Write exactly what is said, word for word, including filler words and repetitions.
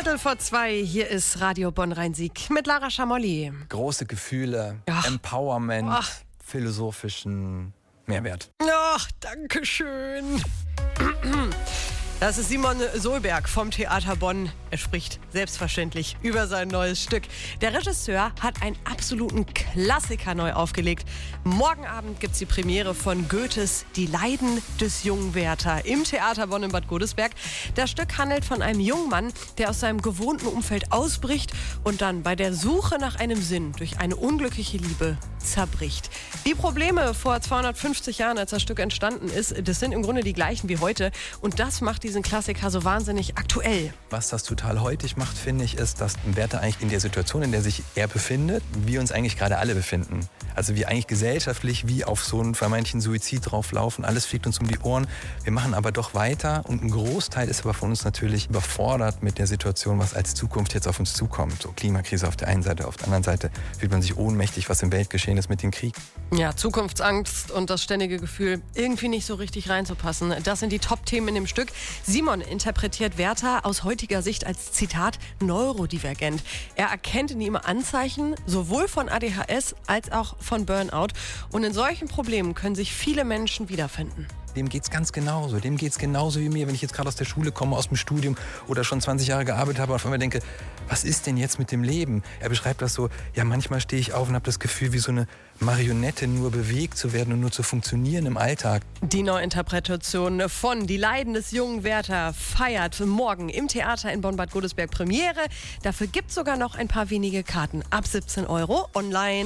Viertel vor zwei, hier ist Radio Bonn-Rhein-Sieg mit Lara Schamolli. Große Gefühle, Ach. Empowerment, Ach. philosophischen Mehrwert. Ach, danke schön. Das ist Simon Solberg vom Theater Bonn. Er spricht selbstverständlich über sein neues Stück. Der Regisseur hat einen absoluten Klassiker neu aufgelegt. Morgen Abend gibt es die Premiere von Goethes Die Leiden des jungen Werther im Theater Bonn in Bad Godesberg. Das Stück handelt von einem jungen Mann, der aus seinem gewohnten Umfeld ausbricht und dann bei der Suche nach einem Sinn durch eine unglückliche Liebe zerbricht. Die Probleme vor zweihundertfünfzig Jahren, als das Stück entstanden ist, das sind im Grunde die gleichen wie heute. Und das macht diesen Klassiker so wahnsinnig aktuell. Was das total heutig macht, finde ich, ist, dass ein Werther eigentlich in der Situation, in der sich er befindet, wir uns eigentlich gerade alle befinden. Also wir eigentlich gesellschaftlich wie auf so einen vermeintlichen Suizid drauflaufen. Alles fliegt uns um die Ohren. Wir machen aber doch weiter. Und ein Großteil ist aber von uns natürlich überfordert mit der Situation, was als Zukunft jetzt auf uns zukommt. So Klimakrise auf der einen Seite, auf der anderen Seite fühlt man sich ohnmächtig, was im Weltgeschehen ist mit dem Krieg. Ja, Zukunftsangst und das ständige Gefühl, irgendwie nicht so richtig reinzupassen. Das sind die Top-Themen in dem Stück. Simon interpretiert Werther aus heutiger Sicht als, Zitat, neurodivergent. Er erkennt in ihm Anzeichen sowohl von A D H S als auch von Burnout. Und in solchen Problemen können sich viele Menschen wiederfinden. Dem geht's ganz genauso. Dem geht's genauso wie mir, wenn ich jetzt gerade aus der Schule komme, aus dem Studium oder schon zwanzig Jahre gearbeitet habe und auf einmal denke, was ist denn jetzt mit dem Leben? Er beschreibt das so, ja, manchmal stehe ich auf und habe das Gefühl, wie so eine Marionette nur bewegt zu werden und nur zu funktionieren im Alltag. Die Neuinterpretation von Die Leiden des jungen Werther feiert morgen im Theater in Bonn-Bad Godesberg Premiere. Dafür gibt es sogar noch ein paar wenige Karten ab siebzehn Euro online.